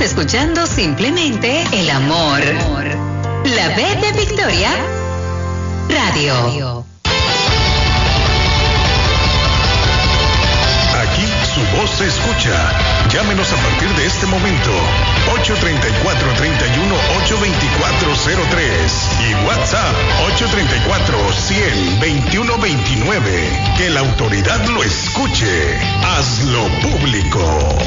escuchando simplemente el amor. La B de Victoria Radio. Aquí su voz se escucha. Llámenos a partir de este momento. 834-31-824-03 y WhatsApp 834-100-2129. Que la autoridad lo escuche. Hazlo público.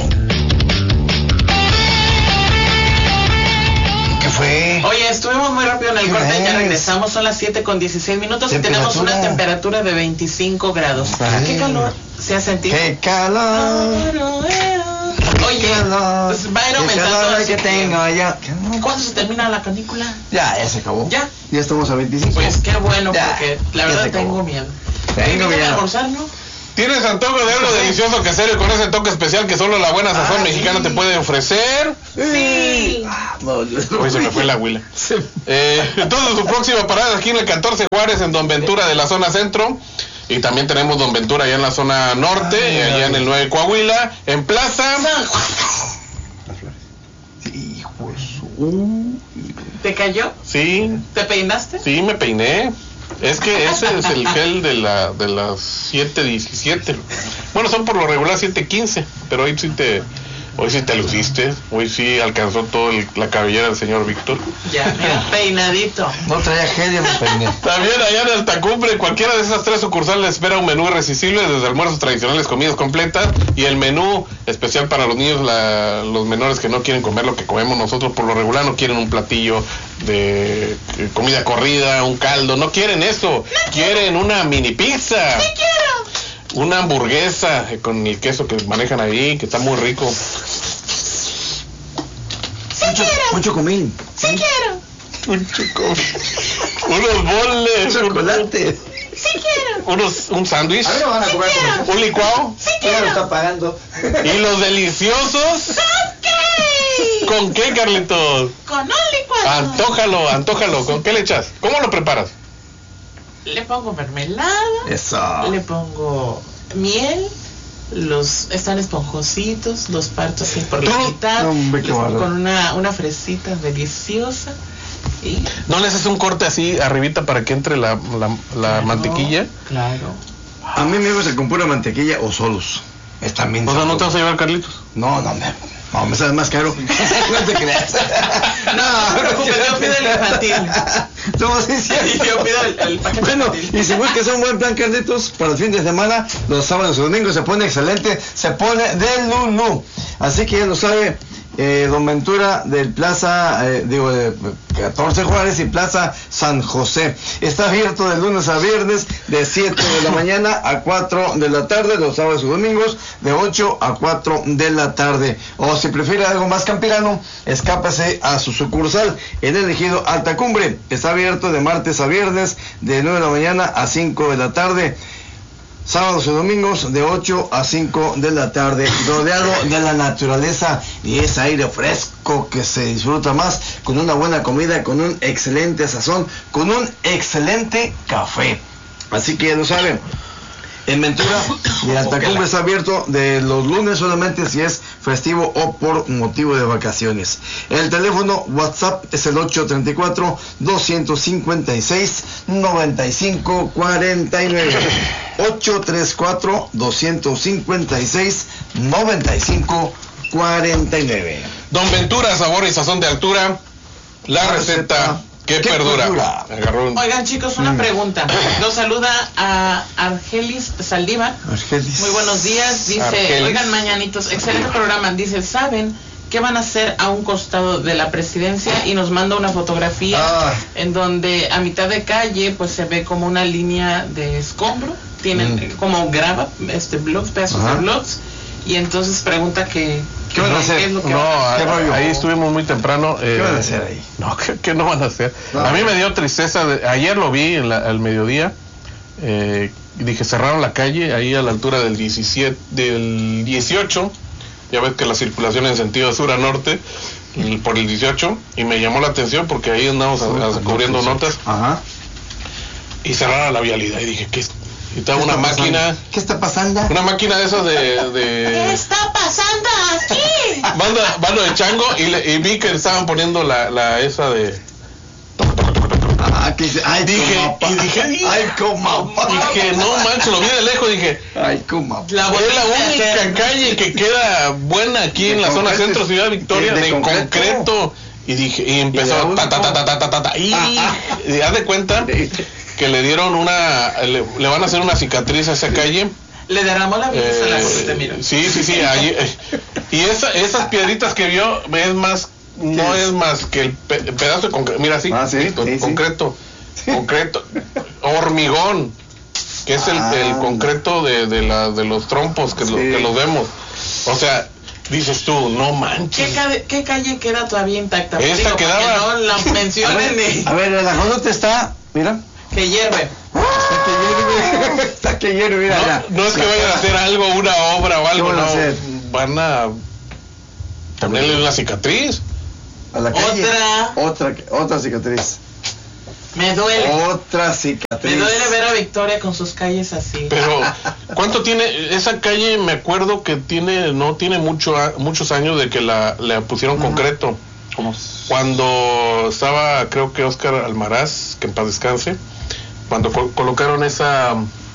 ¿Qué fue? Oye, estuvimos muy rápido en el corte, ya regresamos, son las 7:16 y tenemos una temperatura de 25 grados. ¿Qué calor se ha sentido? ¡Qué calor! Oye, pues va a ir aumentando. Que tengo ya. ¿Cuándo se termina la canícula? Ya se acabó. ¿Ya? Ya estamos a 25. Pues qué bueno, ya, porque la verdad tengo miedo. Tengo miedo. ¿A almorzar, no? ¿Tienes antojo de algo delicioso que hacer con ese toque especial que solo la buena sazón mexicana te puede ofrecer? Sí. Hoy se me fue la huila. Entonces su próxima parada aquí en el 14 Juárez, en Don Ventura de la zona centro. Y también tenemos Don Ventura allá en la zona norte, y allá en el 9 Coahuila, en Plaza. Hijo de su... ¿Te cayó? Sí. ¿Te peinaste? Sí, me peiné. Es que ese es el gel de las 7:17. Bueno, son por lo regular 7:15, pero hoy sí te luciste. Hoy sí alcanzó toda la cabellera del señor Víctor. Ya, mira, peinadito. No traía gel, ya me peiné. También allá en Altacumbre, cualquiera de esas tres sucursales espera un menú irresistible, desde almuerzos tradicionales, comidas completas, y el menú especial para los niños, los menores que no quieren comer lo que comemos nosotros por lo regular, no quieren un platillo de comida corrida, un caldo, no quieren eso, quieren una mini pizza. ¡Sí quiero! Una hamburguesa con el queso que manejan ahí, que está muy rico. Mucho comín. ¡Sí quiero! Unos boles. Chocolate. ¡Sí quiero! Un sándwich. A mí me van a cobrar con Un licuado. ¡Sí ¿Quién lo quiero! está pagando? Y los deliciosos. ¡Ok! ¿Con qué, Carlitos? Con un licuado. Antójalo. ¿Con qué le echas? ¿Cómo lo preparas? Le pongo mermelada. Eso. Le pongo miel. Están esponjositos, los parto así por la mitad. Hombre, qué bárbaro. Con una fresita deliciosa. Y ¿No le haces un corte así arribita para que entre la mantequilla? Claro. A mí me gusta con pura mantequilla o solos. Está bien. O sea, ¿no te vas a llevar, Carlitos? No, me sale más caro. No te creas. No te preocupes, yo pido el infantil. No, sí, sí. Yo pido el paquete Bueno, infantil. y si buscas un buen plan, Carlitos, para el fin de semana, los sábados y domingos se pone excelente, se pone de lulú. Así que ya lo sabe, Don Ventura del Plaza, de 14 Juárez y Plaza San José. Está abierto de lunes a viernes de 7 de la mañana a 4 de la tarde, los sábados y domingos de 8 a 4 de la tarde. O si prefiere algo más campirano, escápese a su sucursal en el ejido Altacumbre. Está abierto de martes a viernes de 9 de la mañana a 5 de la tarde. Sábados y domingos de 8 a 5 de la tarde, rodeado de la naturaleza y ese aire fresco que se disfruta más con una buena comida, con un excelente sazón, con un excelente café. Así que ya lo saben, en Ventura y Altacumbre está abierto de los lunes solamente si es festivo o por motivo de vacaciones. El teléfono WhatsApp es el 834-256-9549. 834-256-9549. Don Ventura, sabor y sazón de altura. La receta que perdura. Oigan, chicos, una pregunta. Nos saluda a Argelis Saldívar. Argelis. Muy buenos días. Dice, Argelis. oigan, mañanitos, excelente programa. Dice, ¿saben qué van a hacer a un costado de la presidencia? Y nos manda una fotografía en donde a mitad de calle pues se ve como una línea de escombro. Tienen como grava blogs, pedazos de blogs. Y entonces pregunta que ¿qué van a hacer? es lo que No, van a hacer. ahí estuvimos muy temprano. ¿Qué van a hacer ahí? No, ¿qué no van a hacer? No. A mí me dio tristeza. Ayer lo vi al mediodía. Y dije, cerraron la calle ahí a la altura del 18. Ya ves que la circulación en sentido sur a norte por el 18. Y me llamó la atención porque ahí andamos cubriendo notas. Ajá. Y cerraron la vialidad. Y dije, ¿qué es? Y estaba una máquina. ¿Qué está pasando? Una máquina de esas ¿Qué está pasando aquí? Manda mano de chango y vi que estaban poniendo la esa de... Dije, no manches, lo vi de lejos, dije, es la única calle que queda buena aquí en la zona centro Ciudad Victoria de concreto. Y dije, y empezó y haz de cuenta que le dieron le van a hacer una cicatriz a esa calle. Le derramó la belleza a la gente, mira. Sí, ahí, y esas piedritas que vio es más, no es más que el pedazo de concreto, mira así, concreto, hormigón, que es el concreto de los trompos que los vemos. O sea, dices tú, no manches. ¿Qué calle queda todavía intacta? Esta quedaba. No la mencionen. A ver, el ajolote está, mira. Que hierve. Está que hierve, mira. No es que vayan a hacer algo, una obra o algo, no. Van a ponerle una cicatriz. A la calle. Otra cicatriz. Me duele. Otra cicatriz. Me duele ver a Victoria con sus calles así. Pero, ¿cuánto tiene esa calle? Me acuerdo que no tiene muchos años de que la pusieron concreto. ¿Cómo? Cuando estaba, creo que Óscar Almaraz, que en paz descanse, cuando colocaron esa...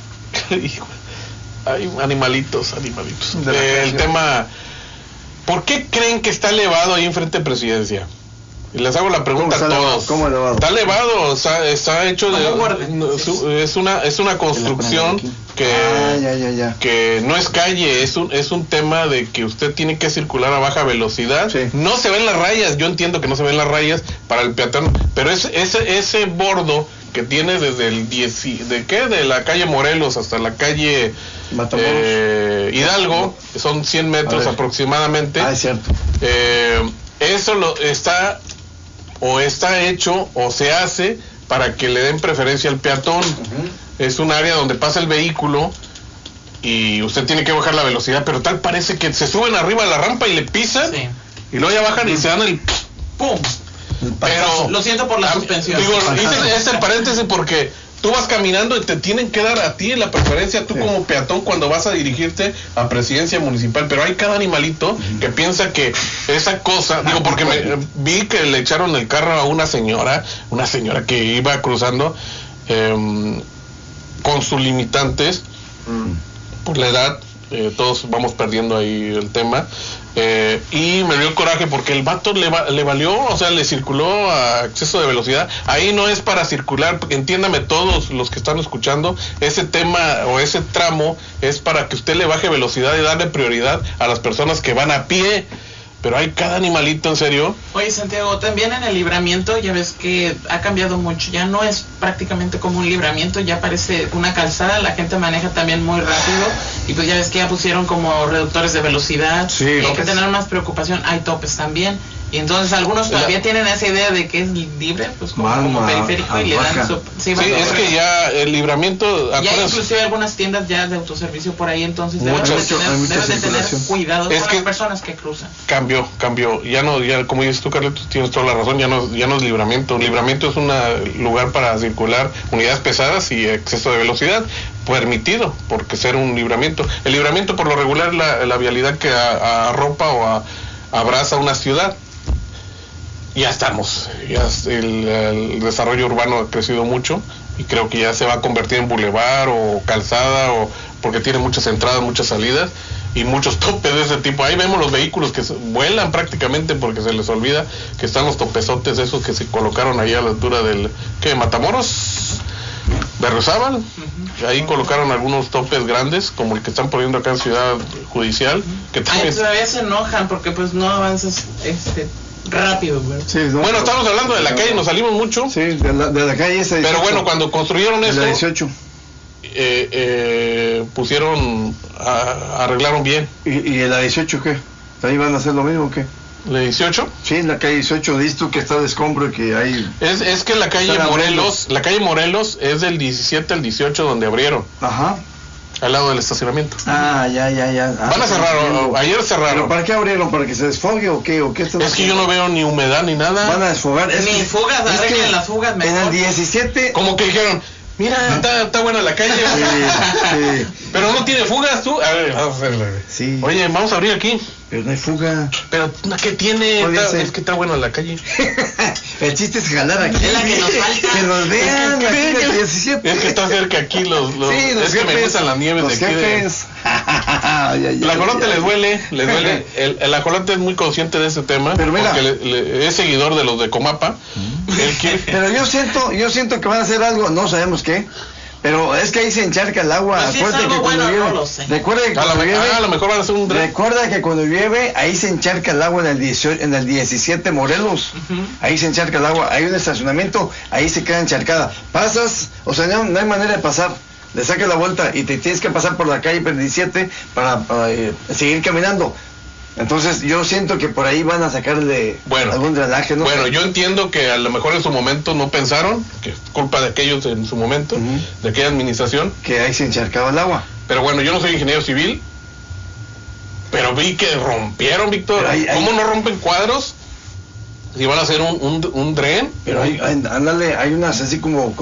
Hay animalitos. El tema... ¿Por qué creen que está elevado ahí enfrente de Presidencia? Y les hago la pregunta a todos. ¿Cómo elevado? Está elevado, está hecho de... Es una construcción que no es calle, es un tema de que usted tiene que circular a baja velocidad. Sí. No se ven las rayas, yo entiendo que no se ven las rayas para el peatón, pero ese bordo que tiene desde el de la calle Morelos hasta la calle Hidalgo, son 100 metros aproximadamente. Es cierto. Eso está hecho o se hace para que le den preferencia al peatón. Es un área donde pasa el vehículo y usted tiene que bajar la velocidad, pero tal parece que se suben arriba de la rampa y le pisan, y luego ya bajan y se dan el ¡pum! Pero lo siento por la suspensión. Digo, hice este paréntesis porque tú vas caminando y te tienen que dar a ti la preferencia, tú como peatón, cuando vas a dirigirte a Presidencia Municipal, pero hay cada animalito que piensa que esa cosa, digo, porque vi que le echaron el carro a una señora que iba cruzando con sus limitantes por la edad, todos vamos perdiendo ahí el tema, y me dio el coraje porque el vato le valió, o sea, le circuló a exceso de velocidad. Ahí no es para circular, entiéndame todos los que están escuchando, ese tema o ese tramo es para que usted le baje velocidad y darle prioridad a las personas que van a pie. Pero hay cada animalito, en serio. Oye, Santiago, también en el libramiento ya ves que ha cambiado mucho, ya no es prácticamente como un libramiento, ya parece una calzada, la gente maneja también muy rápido y pues ya ves que ya pusieron como reductores de velocidad, sí, y hay que tener más preocupación, hay topes también, y entonces algunos todavía tienen esa idea de que es libre, pues como periférico y le dan su... Sí, es que ya el libramiento... Ya inclusive algunas tiendas ya de autoservicio por ahí, entonces deben de tener cuidado con las personas que cruzan. Cambió, ya como dices tú, Carlitos, tienes toda la razón, ya no es libramiento. Libramiento es un lugar para circular unidades pesadas y exceso de velocidad, permitido, porque ser un libramiento. El libramiento por lo regular es la vialidad que arropa o abraza una ciudad. Ya estamos, el desarrollo urbano ha crecido mucho y creo que ya se va a convertir en bulevar o calzada, o porque tiene muchas entradas, muchas salidas y muchos topes de ese tipo. Ahí vemos los vehículos que vuelan prácticamente porque se les olvida que están los topezotes esos que se colocaron ahí a la altura del Matamoros, Berriozábal. Ahí colocaron algunos topes grandes como el que están poniendo acá en Ciudad Judicial, que también todavía se enojan porque pues no avanzas rápido, ¿verdad? Sí, bueno, estamos hablando de la calle, nos salimos mucho. Sí, de la calle esa 18. Pero bueno, cuando construyeron eso, la 18. Pusieron, arreglaron bien. ¿Y en la 18 qué? ¿Ahí van a hacer lo mismo o qué? ¿La 18? Sí, en la calle 18, dices tú que está de escombro y que hay... Es que la calle Morelos es del 17 al 18 donde abrieron. Ajá. Al lado del estacionamiento. Ya. Van a cerrar, ayer cerraron. ¿Pero para qué abrieron? ¿Para que se desfogue o qué? Es que yo no veo ni humedad ni nada. Van a desfogar. Ni fugas, arreglen las fugas mejor. En el 17... Como que dijeron, mira, está buena la calle. Sí. Pero no tiene fugas tú. A ver, vamos a hacerle. Sí. Oye, vamos a abrir aquí. Pero no hay fuga. Pero, ¿qué tiene? Es que está bueno en la calle. El chiste es jalar aquí. Es la que nos falta. Que nos vean. Es que está cerca aquí los sí, es jefes, que me gustan las nieves de aquí. El ajolote les duele. El ajolote es muy consciente de ese tema. Pero mira, porque es seguidor de los de Comapa. Él quiere... Pero yo siento que van a hacer algo, no sabemos qué. Pero es que ahí se encharca el agua. Pues si es algo bueno, no lo sé. Recuerda que cuando llueve, a lo mejor van a hacer un dren. Recuerda que cuando llueve, ahí se encharca el agua en el 17 Morelos. Ahí se encharca el agua. Hay un estacionamiento, ahí se queda encharcada. Pasas, o sea, no hay manera de pasar. Le sacas la vuelta y te tienes que pasar por la calle 17 para seguir caminando. Entonces yo siento que por ahí van a sacarle algún drenaje, ¿no? Bueno, yo entiendo que a lo mejor en su momento no pensaron, que es culpa de aquellos en su momento, de aquella administración. Que ahí se encharcaba el agua. Pero bueno, yo no soy ingeniero civil, pero vi que rompieron, Víctor. ¿Cómo no rompen cuadros? Si van a hacer un dren. Pero hay unas así como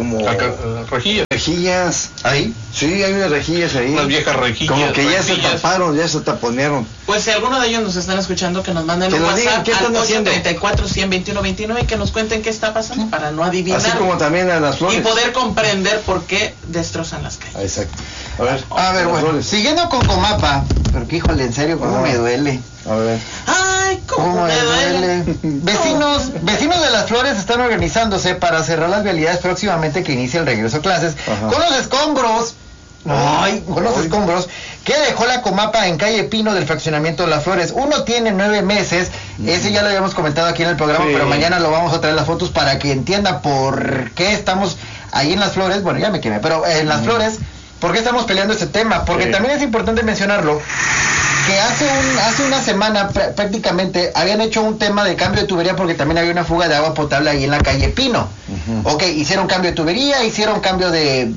rejillas. ¿Ahí? Sí, hay unas rejillas ahí. Unas viejas rejillas. Como que ya se taparon, ya se taponearon. Pues si alguno de ellos nos están escuchando, que nos manden un WhatsApp al 834-100-2129 y que nos cuenten qué está pasando para no adivinar. Así como también a las flores. Y poder comprender por qué destrozan las calles. Exacto. A ver, bueno, siguiendo con Comapa, porque híjole, en serio, cómo me duele. A ver. Ay, cómo me duele. Vecinos de Las Flores están organizándose para cerrar las vialidades próximamente que inicie el regreso a clases. Con los escombros. Con los escombros que dejó la Comapa en calle Pino del fraccionamiento de Las Flores. Uno tiene 9 meses, ese ya lo habíamos comentado aquí en el programa, pero mañana lo vamos a traer las fotos para que entienda por qué estamos ahí en Las Flores. Bueno, ya me quemé, pero en Las Flores, ¿por qué estamos peleando este tema? Porque también es importante mencionarlo, que hace una semana prácticamente habían hecho un tema de cambio de tubería porque también había una fuga de agua potable ahí en la calle Pino. Hicieron cambio de tubería, hicieron cambio de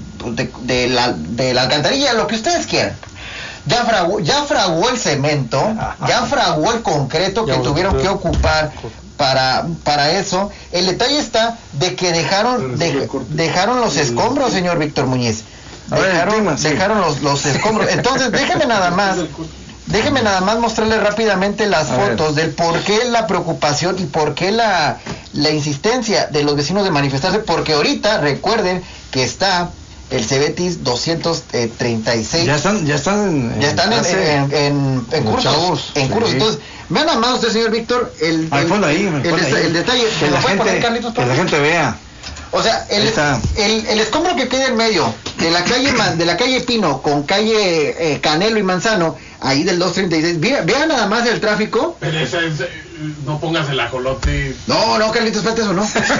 la alcantarilla, lo que ustedes quieran. Ya fraguó el cemento, ya fraguó el concreto que tuvieron que ocupar para eso. El detalle está de que dejaron los escombros, señor Víctor Muñiz. Dejaron los escombros. Entonces déjeme nada más mostrarle rápidamente las fotos del por qué la preocupación y por qué la insistencia de los vecinos de manifestarse, porque ahorita recuerden que está el Cebetis 236. Ya están en cursos. Sí. Entonces, vean nada más usted, señor Víctor, el detalle. Que la gente vea. O sea, el escombro que queda en medio de la calle Pino con calle Canelo y Manzano, ahí del 236, vean nada más el tráfico. Pero no pongas el ajolote. No, Carlitos, espérate, eso no.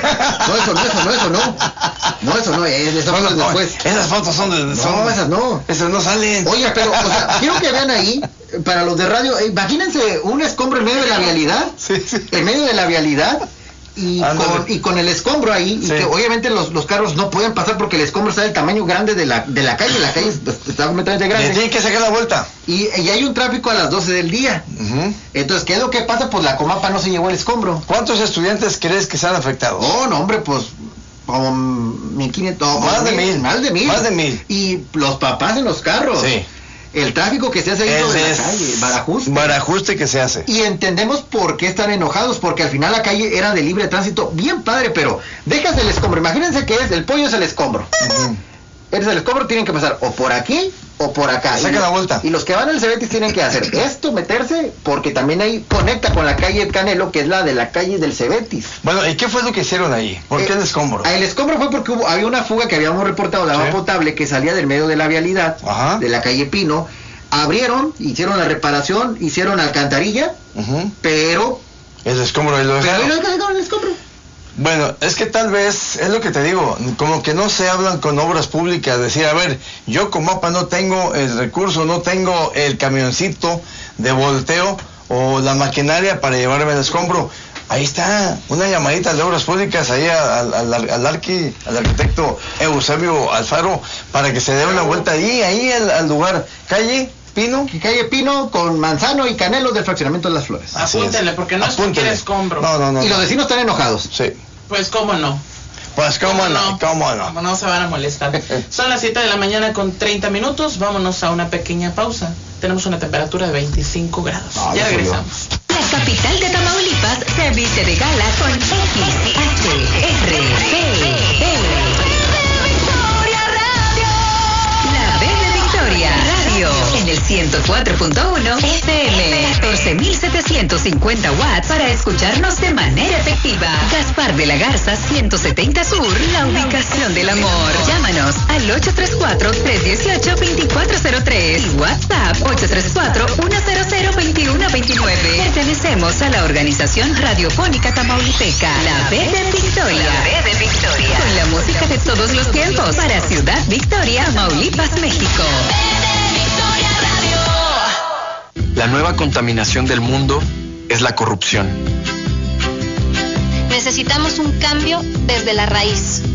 Esas fotos después. Esas fotos son de... esas no. Esas no salen. Oye, pero, o sea, quiero que vean ahí, para los de radio, imagínense un escombro en medio de la vialidad. Sí. En medio de la vialidad. Y con el escombro ahí, y que obviamente los carros no pueden pasar porque el escombro está del tamaño grande de la calle, la calle está completamente grande. Tienen que sacar la vuelta. Y hay un tráfico a las 12 del día. Entonces, ¿qué es lo que pasa? Pues la Comapa no se llevó el escombro. ¿Cuántos estudiantes crees que se han afectado? No, hombre, pues como 1,500, más de mil. Y los papás en los carros. Sí. El tráfico que se hace ahí sobre la calle, barajuste que se hace. Y entendemos por qué están enojados, porque al final la calle era de libre tránsito, bien padre, pero dejas el escombro. Imagínense que el pollo es el escombro. Eres el escombro, tienen que pasar o por aquí o por acá. Saca la vuelta. Y los que van al Cebetis tienen que hacer esto, meterse, porque también ahí conecta con la calle Canelo, que es la de la calle del Cebetis. Bueno, ¿y qué fue lo que hicieron ahí? ¿Por qué el escombro? El escombro fue porque había una fuga que habíamos reportado de agua potable que salía del medio de la vialidad, de la calle Pino. Abrieron, hicieron la reparación, hicieron alcantarilla, pero... El escombro ahí lo dejaron. Pero el escombro. Bueno, es que tal vez, es lo que te digo, como que no se hablan con obras públicas, decir, a ver, yo como APA no tengo el recurso, no tengo el camioncito de volteo o la maquinaria para llevarme el escombro. Ahí está, una llamadita de obras públicas ahí al arquitecto Eusebio Alfaro para que se dé una vuelta ahí al lugar, calle Pino con Manzano y Canelo del fraccionamiento de Las Flores. Apúntenle, porque no es cualquier escombro. No. Y los vecinos están enojados. Sí. Pues cómo no. ¿Cómo no? No se van a molestar. Son las 7 de la mañana con 30 minutos. Vámonos a una pequeña pausa. tenemos una temperatura de 25 grados. Ya regresamos. La capital de Tamaulipas se viste de gala con La B de Victoria Radio en el 104.1 FM, 14.750 watts para escucharnos de manera efectiva. Gaspar de la Garza 170 Sur, la ubicación del amor. Llámanos al 834-318-2403 y WhatsApp 834-100-2129. Pertenecemos a la organización radiofónica tamaulipeca, La B de Victoria. La B de Victoria. Con la música de todos los tiempos para Ciudad Victoria, Tamaulipas, México. La nueva contaminación del mundo es la corrupción. Necesitamos un cambio desde la raíz.